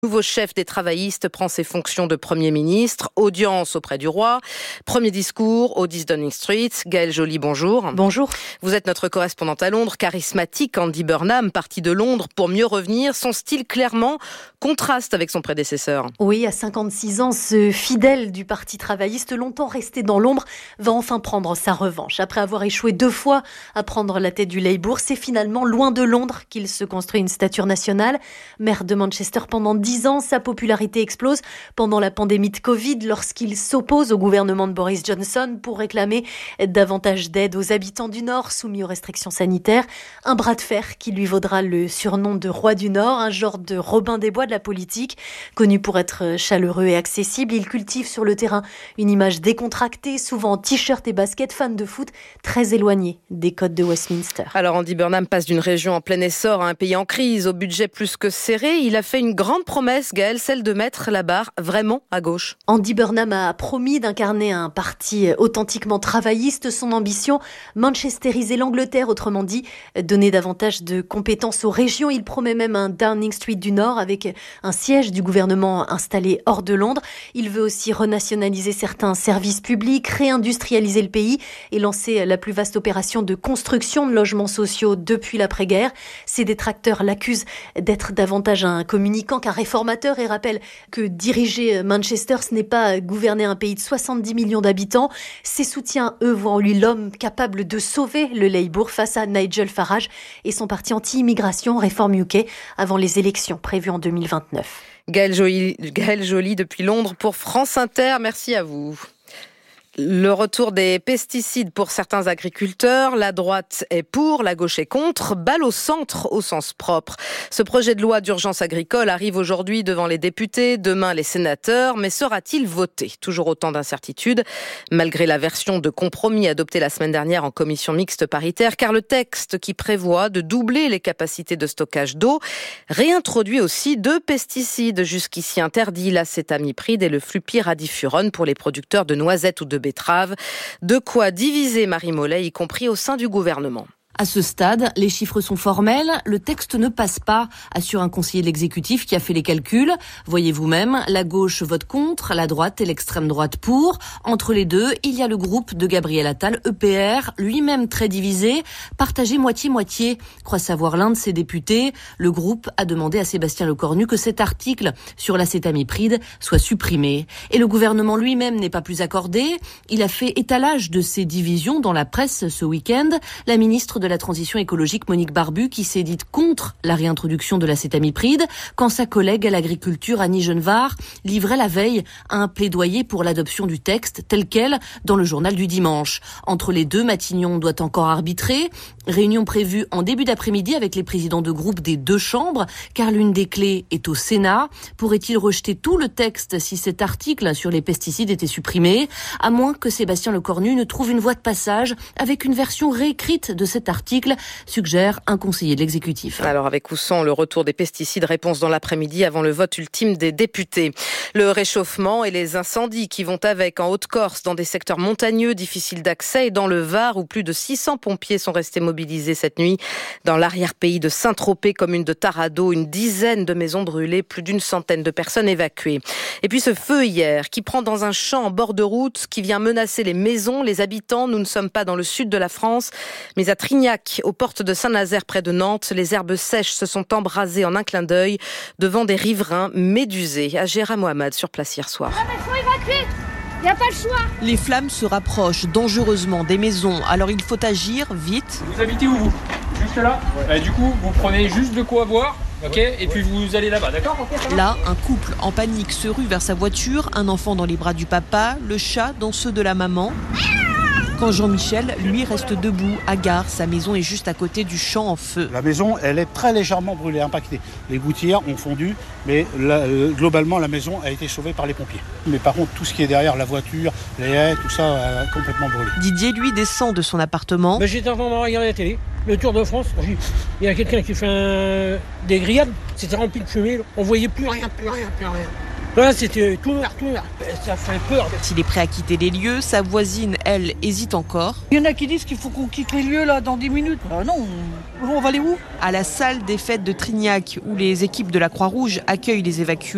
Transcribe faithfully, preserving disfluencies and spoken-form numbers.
Nouveau chef des travaillistes prend ses fonctions de Premier ministre, audience auprès du roi, premier discours au dix Downing Street. Gaëlle Joly, bonjour. Bonjour. Vous êtes notre correspondante à Londres, charismatique. Andy Burnham, parti de Londres pour mieux revenir. Son style clairement contraste avec son prédécesseur. Oui, à cinquante-six ans, ce fidèle du parti travailliste, longtemps resté dans l'ombre, va enfin prendre sa revanche. Après avoir échoué deux fois à prendre la tête du Labour, c'est finalement loin de Londres qu'il se construit une stature nationale. Maire de Manchester pendant dix ans, sa popularité explose pendant la pandémie de Covid lorsqu'il s'oppose au gouvernement de Boris Johnson pour réclamer davantage d'aide aux habitants du Nord soumis aux restrictions sanitaires. Un bras de fer qui lui vaudra le surnom de roi du Nord, un genre de Robin des Bois de la politique. Connu pour être chaleureux et accessible, il cultive sur le terrain une image décontractée, souvent en t-shirt et basket, fan de foot, très éloigné des codes de Westminster. Alors Andy Burnham passe d'une région en plein essor à un pays en crise, au budget plus que serré. Il a fait une grande promesse promesse, Gaëlle, celle de mettre la barre vraiment à gauche. Andy Burnham a promis d'incarner un parti authentiquement travailliste. Son ambition, manchestériser l'Angleterre, autrement dit, donner davantage de compétences aux régions. Il promet même un Downing Street du Nord avec un siège du gouvernement installé hors de Londres. Il veut aussi renationaliser certains services publics, réindustrialiser le pays et lancer la plus vaste opération de construction de logements sociaux depuis l'après-guerre. Ses détracteurs l'accusent d'être davantage un communicant qu'un réformateur et rappelle que diriger Manchester, ce n'est pas gouverner un pays de soixante-dix millions d'habitants. Ses soutiens, eux, voient en lui l'homme capable de sauver le Labour face à Nigel Farage et son parti anti-immigration Reform U K avant les élections prévues en deux mille vingt-neuf. Gaëlle Joly, Gaëlle Joly depuis Londres pour France Inter. Merci à vous. Le retour des pesticides pour certains agriculteurs. La droite est pour, la gauche est contre. Balle au centre au sens propre. Ce projet de loi d'urgence agricole arrive aujourd'hui devant les députés, demain les sénateurs. Mais sera-t-il voté ? Toujours autant d'incertitudes, malgré la version de compromis adoptée la semaine dernière en commission mixte paritaire, car le texte qui prévoit de doubler les capacités de stockage d'eau réintroduit aussi deux pesticides jusqu'ici interdits, l'acétamipride et le flupyradifurone pour les producteurs de noisettes ou de betterave. De quoi diviser Marie Mollet, y compris au sein du gouvernement. À ce stade, les chiffres sont formels, le texte ne passe pas, assure un conseiller de l'exécutif qui a fait les calculs. Voyez vous-même, la gauche vote contre, la droite et l'extrême droite pour. Entre les deux, il y a le groupe de Gabriel Attal, E P R, lui-même très divisé, partagé moitié-moitié, croit savoir l'un de ses députés. Le groupe a demandé à Sébastien Lecornu que cet article sur l'acétamipride soit supprimé. Et le gouvernement lui-même n'est pas plus accordé. Il a fait étalage de ses divisions dans la presse ce week-end. La ministre de la transition écologique Monique Barbu qui s'est dite contre la réintroduction de l'acétamipride quand sa collègue à l'agriculture Annie Genevard livrait la veille un plaidoyer pour l'adoption du texte tel quel dans le journal du dimanche. Entre les deux, Matignon doit encore arbitrer. Réunion prévue en début d'après-midi avec les présidents de groupe des deux chambres car l'une des clés est au Sénat. Pourrait-il rejeter tout le texte si cet article sur les pesticides était supprimé, à moins que Sébastien Lecornu ne trouve une voie de passage avec une version réécrite de cet article, suggère un conseiller de l'exécutif. Alors avec ou sans le retour des pesticides, réponse dans l'après-midi avant le vote ultime des députés. Le réchauffement et les incendies qui vont avec en Haute-Corse, dans des secteurs montagneux difficiles d'accès et dans le Var où plus de six cents pompiers sont restés mobilisés cette nuit. Dans l'arrière-pays de Saint-Tropez, commune de Tarado, une dizaine de maisons brûlées, plus d'une centaine de personnes évacuées. Et puis ce feu hier qui prend dans un champ en bord de route, qui vient menacer les maisons, les habitants. Nous ne sommes pas dans le sud de la France, mais à Trignac, aux portes de Saint-Nazaire près de Nantes, les herbes sèches se sont embrasées en un clin d'œil devant des riverains médusés. Agera Mohamed sur place hier soir. Non mais faut évacuer, il n'y a pas le choix. Les flammes se rapprochent dangereusement des maisons, alors il faut agir vite. Vous habitez où vous ? Juste là ? Ouais. Du coup, vous prenez juste de quoi boire, ok ? Et puis vous allez là-bas, d'accord ? Okay, là, un couple en panique se rue vers sa voiture, un enfant dans les bras du papa, le chat dans ceux de la maman. Quand Jean-Michel, lui, reste debout à Gare, sa maison est juste à côté du champ en feu. La maison, elle est très légèrement brûlée, impactée. Les gouttières ont fondu, mais la, euh, globalement, la maison a été sauvée par les pompiers. Mais par contre, tout ce qui est derrière, la voiture, les haies, tout ça a complètement brûlé. Didier, lui, descend de son appartement. Ben, j'étais en train de regarder la télé, le Tour de France. Il y a quelqu'un qui fait un... des grillades, c'était rempli de fumée. On voyait plus rien, plus rien, plus rien. Là, c'était tout noir, tout noir. Ça fait peur. S'il est prêt à quitter les lieux, sa voisine, elle, hésite encore. Il y en a qui disent qu'il faut qu'on quitte les lieux là dans dix minutes. Ah non, on va aller où ? À la salle des fêtes de Trignac, où les équipes de la Croix-Rouge accueillent les évacués.